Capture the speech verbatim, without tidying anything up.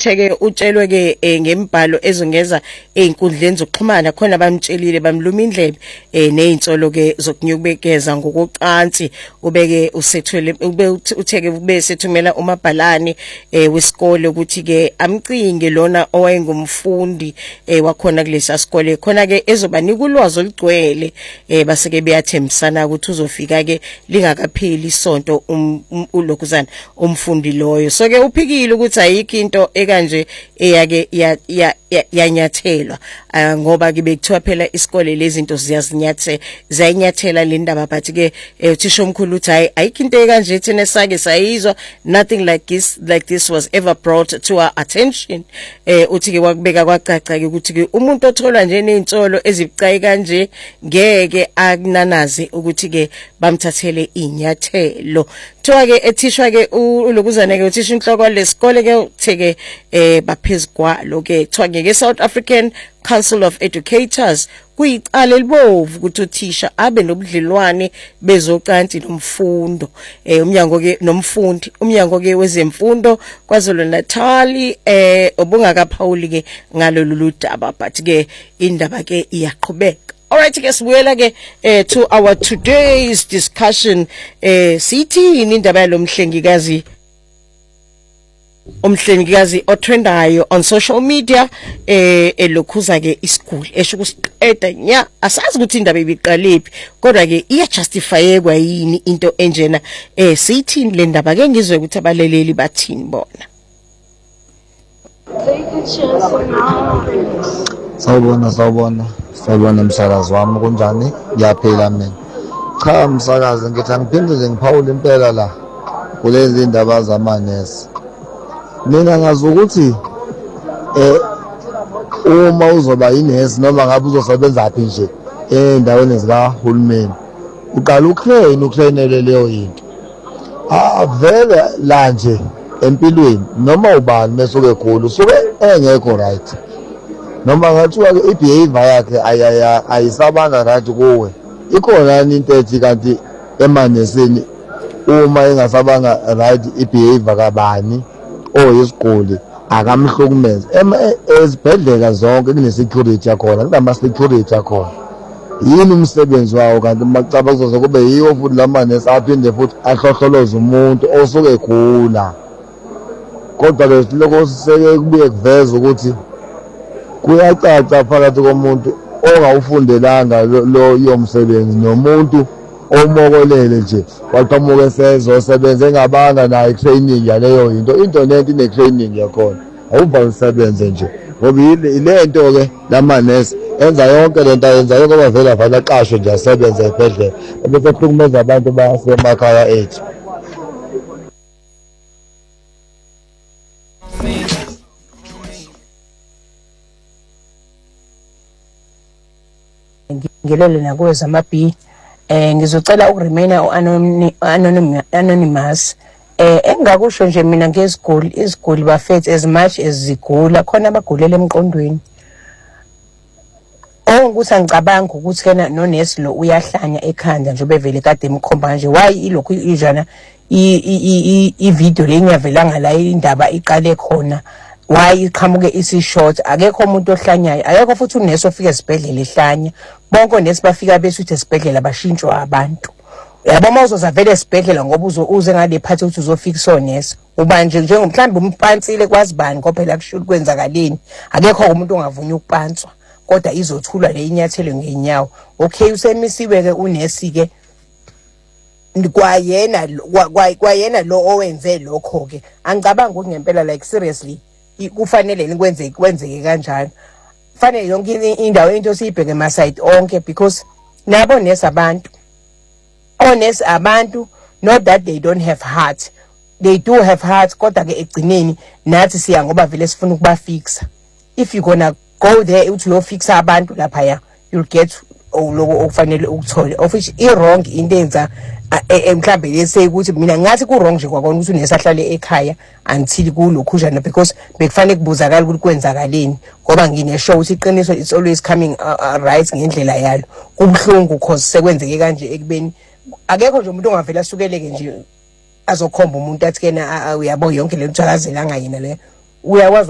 utheke utshelwe ke ngembhalo ezongeza einkundleni zokuxhumana khona bamtshelile bamluma indlebe eh nezinsolo ke zokunyubekeza ngokucansi ubeke usethwele ube utheke ube sethumela umabhalani eh wesikole ukuthi ke amcinge lona owayengumfundi eh wakhona kulesa sikole khona ke ezobanika ulwazi olugcwele eh baseke beyathembisana ukuthi uzofika ke lingakapheli isonto ulokuzana umfundi loyo so ke uphikile ukuthi ayikho into ekanje eyake yanyathelwa ngoba ke bekuthiwa phela isikole lezi zinto ziyazinyathe zayinyathela le ndaba but ke uthisha omkhulu uthi hayi ayikho into ekanje thina sake sayizwa nothing like this like this was ever brought to our attention eh uthi ke wakubeka kwacaca ke ukuthi ke umuntu otholwa nje nezinsolo ezibucayi kanje ngeke akunanaze ukuthi ke bamthathele inyathelo thiwa ke ethishwa ke ulokuzana ke uthisha inhloko lesikole ke utheke eh baphezukwa ke thiwa ke South African Council of Educators kuyicala elibovu ukuthi uthisha abe nobudlelwane bezocansi nomfundo eh umnyango ke nomfundi umnyango ke wezemfundo kwaZulu Natal eh obungakaphawuli ke ngalolu daba but ke indaba ke iyaqhubeka. Alright ke sibuyela ke eh to our today's discussion eh sithi indaba yalomhlengikazi umhlengikazi otrendayo on social media eh elokhuza ke isiguli esho ukusiqeda nya asazi ukuthi indaba ibiqalephi kodwa ke iya justifyekwa yini into enjena eh sithini le ndaba ke ngizwe ukuthi abaleleli bathini bona. Sawubona sawubona sawubona msakazi wami kunjani ngiyaphila mina cha msakazi ngithi angiphinde nje ngiphawule impela la kulezi ndaba zamanesi mina ngazi ukuthi eh uma uzoba inesi noma ngabe uzosebenza phi nje endaweni zikahulumeni uqala utrain utrainele leyo into ah vele la nje empilweni noma ubani mesuke ekhulu usuke engekho right noma ngathiwa ke ibehavior yakhe ayaya ayisabanga right kuwe ikhona into ethi kanti emanesini uma engasabanga right ibehavior kabani oyisiguli akamhlukumeza ezibhedlela zonke kune security yakhona kunama security yakhona yini umsebenzi wawo kanti macaba kuzoze kube yiwo futhi lamanesi aphinde futhi ahlohloloza umuntu osuke egula kodwa lokho siseke kubuye kuveza ukuthi kuyacaca phakathi komuntu ongawufundelanga lo yomsebenzi nomuntu omokolele nje waqhamuka esezosebenza engabanga nayo training yaleyo into into lento ine training yakhona awuba usebenze nje ngoba ile nto ke lamanesi enza yonke lento ayenza yonke ngoba vele avela aqashwe nje asebenze ebhedlela bese hlukumeza abantu basemakhaya ethu. Ngilele nakweza amabi eh ngizocela ukuremaina anonymous eh engakusho nje mina ngeziguli iziguli bafethu as much as zigula khona abagulele emqondweni ongukuthi angicabanga ukuthi kena nonesi lo uyahlanya ekhanda nje bevele kade emkhomba nje why ilokhu ijana i video lenyavelanga la indaba iqale khona why iqhamuke isi short akekho umuntu ohlanyayo akekho futhi unesi ofika esibhedlela ehlanya bonke onesi bafika besuthi esibhedlela bashintshwa abantu yabo mawuzoza vele esibhedlela ngoba uzo uze ngale phathi ukuthi uzofika onesi ubanje njengomhlambi umpansile kwazibani kophela kushulu kwenzakaleni akekho umuntu ongavunya ukupanswa kodwa izothulwa le inyathelo ngenyawo okay usemisiwe ke unesi ke kwayena kwayena lo owenze lokho ke angicabanga ukuthi ngempela like seriously kufanele nikwenze kwenzeke kanjalo fanele yonke indawo into siyibheke ma side onke because nabo nesi abantu honest abantu not that they don't have heart they do have heart kodwa ke egcineni nathi siya ngoba vele sifuna ukubafixa if you gonna go there uthi uyofixa abantu lapha ya you'll get lokho okufanele ukuthole of which i wrong into enza emhlambe lese ukuthi mina ngathi ku wrong nje kwakona ukuthi unesahlale ekhaya until kulokhujana because bekufanele kubuzakala ukuthi kwenzakaleni ngoba ngine show ukuthi iqiniso it's always coming uh, uh, right ngendlela yalo kubhlungu cause sekwenzeke kanje ekubeni akekho nje umuntu ongavela asukeleke nje azokhomba umuntu athi kena uyabo yonke le nto akazelanga yena le uyakwazi